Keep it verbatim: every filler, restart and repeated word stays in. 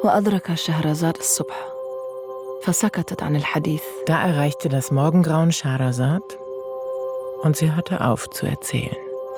وأدرك شهرزاد الصبح فسكتت عن الحديث. Da erreichte das Morgengrauen Scheherazad und sie hörte auf zu erzählen.